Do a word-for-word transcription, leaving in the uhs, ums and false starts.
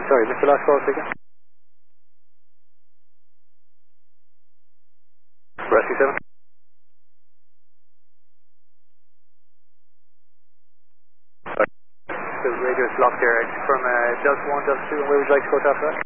Sorry, Mister Last call speaking. Rescue seven. Sorry. The radio's locked there. It's from uh, Delta one, Delta two, and where would you like to go to after that?